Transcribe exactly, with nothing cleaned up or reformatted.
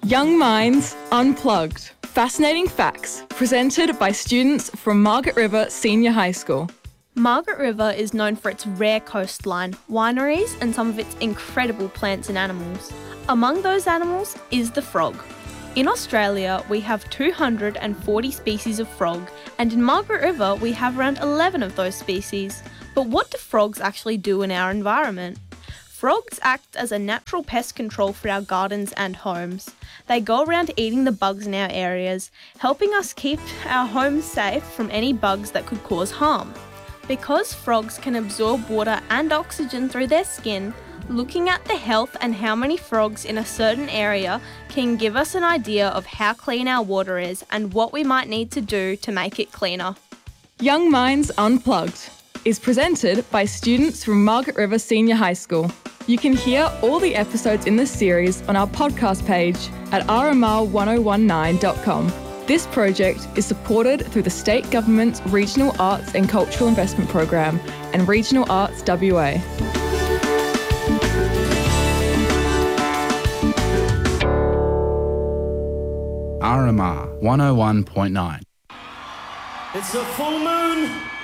Young Minds Unplugged. Fascinating facts presented by students from Margaret River Senior High School. Margaret River is known for its rare coastline, wineries and some of its incredible plants and animals. Among those animals is the frog. In Australia, we have two hundred forty species of frog, and in Margaret River we have around eleven of those species. But what do frogs actually do in our environment? Frogs act as a natural pest control for our gardens and homes. They go around eating the bugs in our areas, helping us keep our homes safe from any bugs that could cause harm. Because frogs can absorb water and oxygen through their skin, looking at the health and how many frogs in a certain area can give us an idea of how clean our water is and what we might need to do to make it cleaner. Young Minds Unplugged is presented by students from Margaret River Senior High School. You can hear all the episodes in this series on our podcast page at r m r one oh one nine dot com. This project is supported through the State Government's Regional Arts and Cultural Investment Program and Regional Arts W A. R M R one oh one point nine. It's a full moon.